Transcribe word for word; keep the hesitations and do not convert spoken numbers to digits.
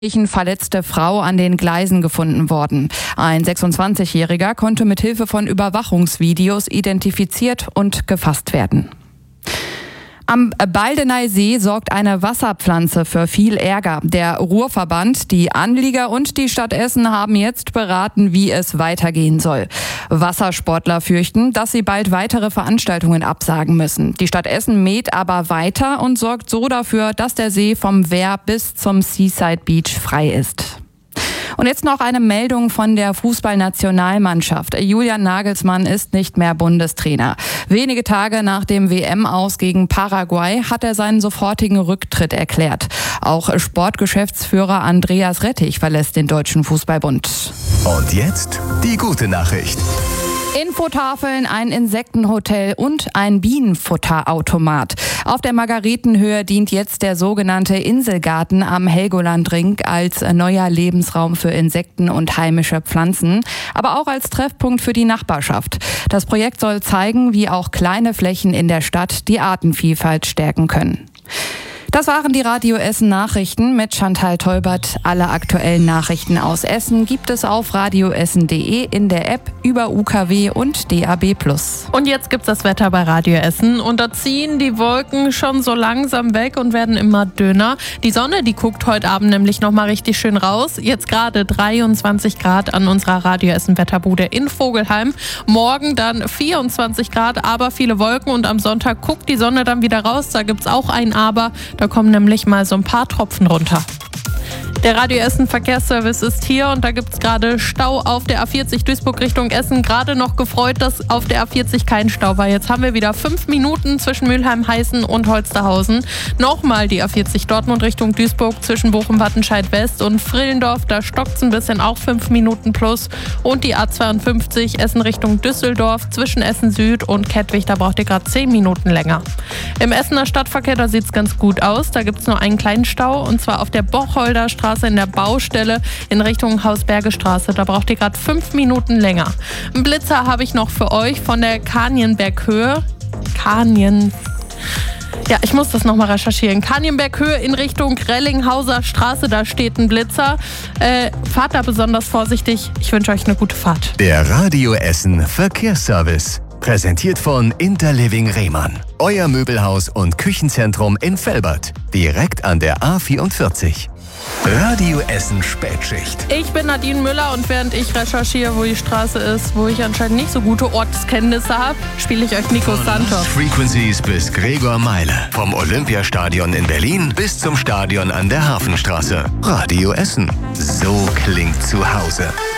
Verletzte Frau an den Gleisen gefunden worden. Ein sechsundzwanzigjähriger konnte mit Hilfe von Überwachungsvideos identifiziert und gefasst werden. Am Baldeneysee sorgt eine Wasserpflanze für viel Ärger. Der Ruhrverband, die Anlieger und die Stadt Essen haben jetzt beraten, wie es weitergehen soll. Wassersportler fürchten, dass sie bald weitere Veranstaltungen absagen müssen. Die Stadt Essen mäht aber weiter und sorgt so dafür, dass der See vom Wehr bis zum Seaside Beach frei ist. Und jetzt noch eine Meldung von der Fußballnationalmannschaft. Julian Nagelsmann ist nicht mehr Bundestrainer. Wenige Tage nach dem W M-Aus gegen Paraguay hat er seinen sofortigen Rücktritt erklärt. Auch Sportgeschäftsführer Andreas Rettich verlässt den Deutschen Fußballbund. Und jetzt die gute Nachricht. Infotafeln, ein Insektenhotel und ein Bienenfutterautomat. Auf der Margaretenhöhe dient jetzt der sogenannte Inselgarten am Helgolandring als neuer Lebensraum für Insekten und heimische Pflanzen, aber auch als Treffpunkt für die Nachbarschaft. Das Projekt soll zeigen, wie auch kleine Flächen in der Stadt die Artenvielfalt stärken können. Das waren die Radio Essen Nachrichten mit Chantal Tolbert. Alle aktuellen Nachrichten aus Essen gibt es auf radioessen punkt de, in der App, über U K W und D A B plus. Und jetzt gibt's das Wetter bei Radio Essen und da ziehen die Wolken schon so langsam weg und werden immer dünner. Die Sonne, die guckt heute Abend nämlich nochmal richtig schön raus. Jetzt gerade dreiundzwanzig Grad an unserer Radio Essen Wetterbude in Vogelheim. Morgen dann vierundzwanzig Grad, aber viele Wolken und am Sonntag guckt die Sonne dann wieder raus. Da gibt's auch ein Aber. Da kommen nämlich mal so ein paar Tropfen runter. Der Radio Essen Verkehrsservice ist hier und da gibt es gerade Stau auf der A vierzig Duisburg Richtung Essen. Gerade noch gefreut, dass auf der A vierzig kein Stau war. Jetzt haben wir wieder fünf Minuten zwischen Mülheim-Heißen und Holsterhausen. Nochmal die A vierzig Dortmund Richtung Duisburg zwischen Bochum-Wattenscheid West und Frillendorf. Da stockt es ein bisschen, auch fünf Minuten plus. Und die A zweiundfünfzig Essen Richtung Düsseldorf zwischen Essen Süd und Kettwig. Da braucht ihr gerade zehn Minuten länger. Im Essener Stadtverkehr, da sieht es ganz gut aus. Da gibt es nur einen kleinen Stau und zwar auf der Bocholder Straße in der Baustelle in Richtung Hausbergestraße. Da braucht ihr gerade fünf Minuten länger. Einen Blitzer habe ich noch für euch von der Kanienberghöhe. Kanien... Ja, ich muss das nochmal recherchieren. Kanienberghöhe in Richtung Rellinghauser Straße, da steht ein Blitzer. Äh, fahrt da besonders vorsichtig. Ich wünsche euch eine gute Fahrt. Der Radio Essen Verkehrsservice. Präsentiert von Interliving Rehmann. Euer Möbelhaus und Küchenzentrum in Velbert. Direkt an der A vierundvierzig. Radio Essen Spätschicht. Ich bin Nadine Müller und während ich recherchiere, wo die Straße ist, wo ich anscheinend nicht so gute Ortskenntnisse habe, spiele ich euch Nico Santos. Frequencies bis Gregor Meile. Vom Olympiastadion in Berlin bis zum Stadion an der Hafenstraße. Radio Essen. So klingt zu Hause.